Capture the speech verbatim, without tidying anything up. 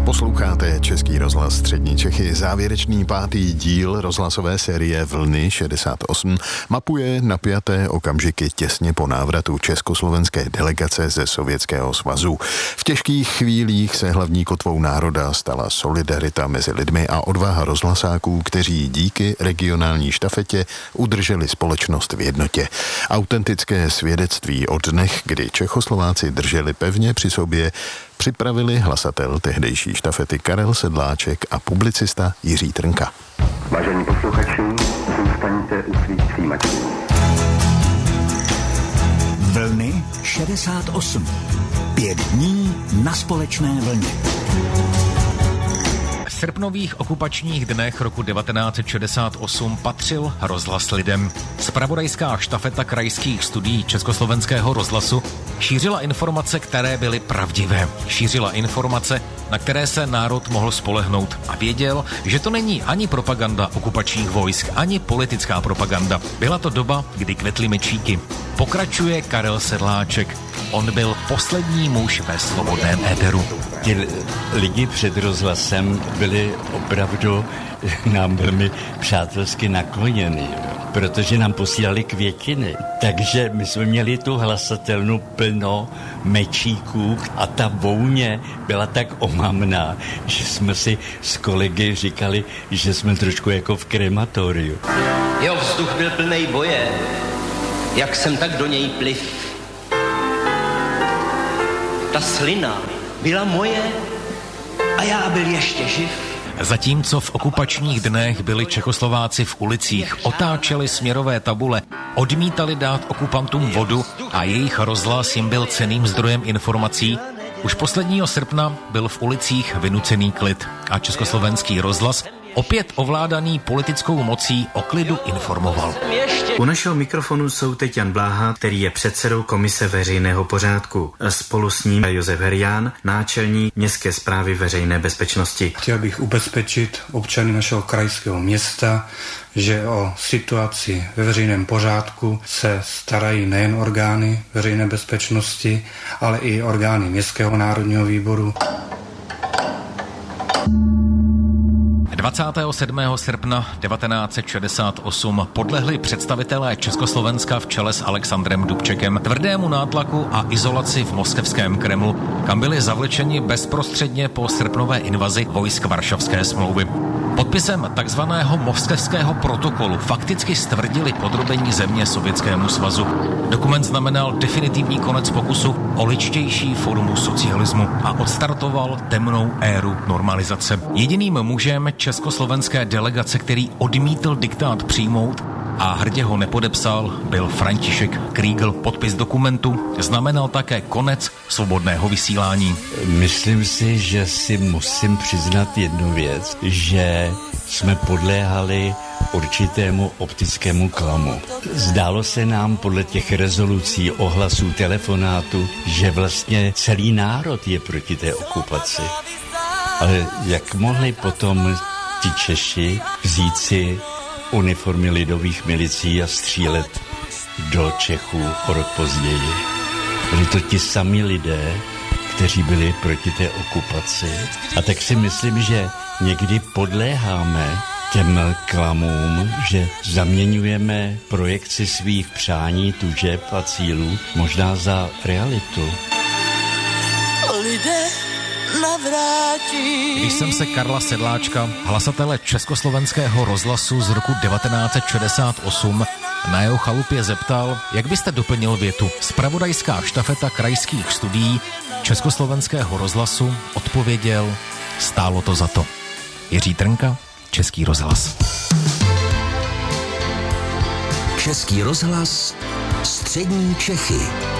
Posloucháte Český rozhlas Střední Čechy. Závěrečný pátý díl rozhlasové série Vlny šedesát osm mapuje napjaté okamžiky těsně po návratu československé delegace ze Sovětského svazu. V těžkých chvílích se hlavní kotvou národa stala solidarita mezi lidmi a odvaha rozhlasáků, kteří díky regionální štafetě udrželi společnost v jednotě. Autentické svědectví o dnech, kdy Čechoslováci drželi pevně při sobě, připravili hlasatel tehdejší štafety Karel Sedláček a publicista Jiří Trnka. Vážení posluchači, zůstaňte u svých přijímačů. Vlny šedesát osm. Pět dní na společné vlně. V srpnových okupačních dnech roku devatenáct set šedesát osm patřil rozhlas lidem. Zpravodajská štafeta krajských studií Československého rozhlasu šířila informace, které byly pravdivé. Šířila informace, na které se národ mohl spolehnout a věděl, že to není ani propaganda okupačních vojsk, ani politická propaganda. Byla to doba, kdy kvetly mečíky. Pokračuje Karel Sedláček. On byl poslední muž ve svobodném éteru. Ti lidi před rozhlasem byli opravdu nám velmi přátelsky nakloněni, protože nám posílali květiny. Takže my jsme měli tu hlasatelnu plno mečíků a ta vůně byla tak omamná, že jsme si s kolegy říkali, že jsme trošku jako v krematoriu. Jeho vzduch byl plnej boje, jak jsem tak do něj pliv. Ta slina byla moje a já byl ještě živ. Zatímco v okupačních dnech byli Čechoslováci v ulicích, otáčeli směrové tabule, odmítali dát okupantům vodu a jejich rozhlas jim byl cenným zdrojem informací, už posledního srpna byl v ulicích vynucený klid a československý rozhlas, opět ovládaný politickou mocí, o klidu informoval. U našeho mikrofonu jsou teď Jan Bláha, který je předsedou Komise veřejného pořádku. Spolu s ním Josef Herián, náčelník Městské správy veřejné bezpečnosti. Chtěl bych ubezpečit občany našeho krajského města, že o situaci ve veřejném pořádku se starají nejen orgány veřejné bezpečnosti, ale i orgány Městského národního výboru. dvacátého sedmého srpna devatenáct set šedesát osm podlehli představitelé Československa v čele s Alexandrem Dubčekem tvrdému nátlaku a izolaci v moskevském Kremlu, kam byli zavlečeni bezprostředně po srpnové invazi vojsk Varšavské smlouvy. Podpisem takzvaného moskevského protokolu fakticky stvrdili podrobení země Sovětskému svazu. Dokument znamenal definitivní konec pokusu o ličtější formu socialismu a odstartoval temnou éru normalizace. Jediným mužem československé delegace, který odmítl diktát přijmout a hrdě ho nepodepsal, byl František Krígl. Podpis dokumentu znamenal také konec svobodného vysílání. Myslím si, že si musím přiznat jednu věc, že jsme podléhali určitému optickému klamu. Zdálo se nám podle těch rezolucí, ohlasů, telefonátů, že vlastně celý národ je proti té okupaci. Ale jak mohli potom ti Češi vzít si uniformy lidových milicí a střílet do Čechů o rok později? Byli to ti sami lidé, kteří byli proti té okupaci. A tak si myslím, že někdy podléháme těm klamům, že zaměňujeme projekci svých přání, tužeb a cílů možná za realitu. Lidé navrátí. Když jsem se Karla Sedláčka, hlasatele Československého rozhlasu z roku devatenáct set šedesát osm, na jeho chalupě zeptal, jak byste doplnil větu zpravodajská štafeta krajských studií Československého rozhlasu, odpověděl, stálo to za to. Jiří Trnka, Český rozhlas. Český rozhlas Střední Čechy.